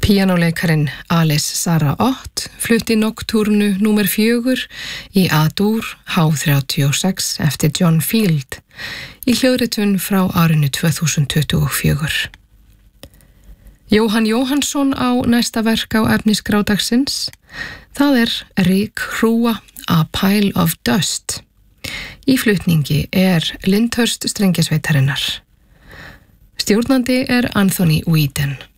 Píanóleikarin Alice Sarah Ott flutti Nocturnu númer 4 í A-dúr H36 eftir John Field í hljóðritun frá árinu 2024. Jóhann Jóhannsson á næsta verk á efnisgrá dagsins. Það Ryk hrúga, A Pile of Dust. Í flutningi Lyndhurst strengjasveitarinnar. Stjórnandi Anthony Whedon.